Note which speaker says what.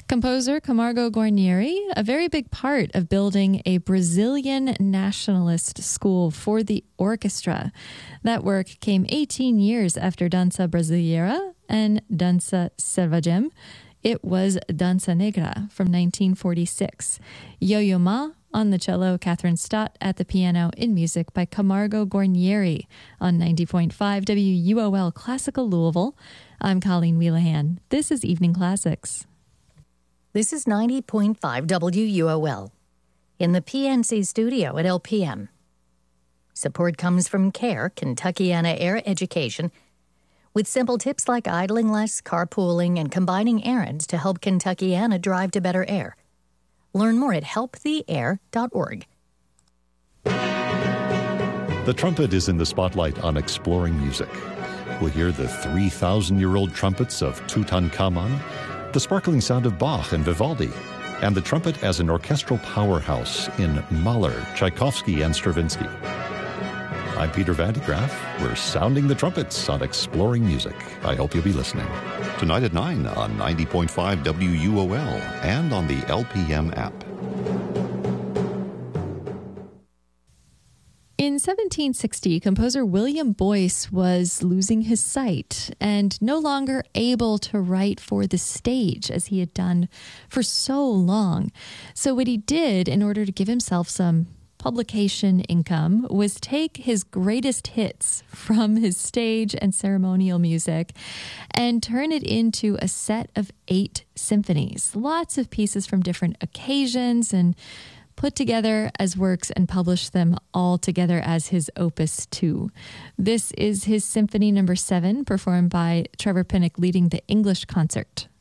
Speaker 1: Composer Camargo Guarnieri, a very big part of building a Brazilian nationalist school for the orchestra. That work came 18 years after Dança Brasileira and Dança Selvagem. It was Dança Negra from 1946. Yo-Yo Ma on the cello, Catherine Stott at the piano, in music by Camargo Guarnieri on 90.5 WUOL Classical Louisville. I'm Colleen Wheelahan. This is Evening Classics.
Speaker 2: This is 90.5 WUOL in the PNC studio at LPM. Support comes from CARE, Kentuckiana Air Education, with simple tips like idling less, carpooling, and combining errands to help Kentuckiana drive to better air. Learn more at helptheair.org.
Speaker 3: The trumpet is in the spotlight on Exploring Music. We'll hear the 3,000-year-old trumpets of Tutankhamun, the sparkling sound of Bach and Vivaldi, and the trumpet as an orchestral powerhouse in Mahler, Tchaikovsky, and Stravinsky. I'm Peter Van de Graaff. We're sounding the trumpets on Exploring Music. I hope you'll be listening. Tonight at 9 on 90.5 WUOL and on the LPM app.
Speaker 1: In 1760, composer William Boyce was losing his sight and no longer able to write for the stage as he had done for so long. So what he did in order to give himself some publication income was take his greatest hits from his stage and ceremonial music and turn it into a set of 8 symphonies. Lots of pieces from different occasions, and put together as works and published them all together as his Opus 2. This is his Symphony No. 7, performed by Trevor Pinnock leading the English concert.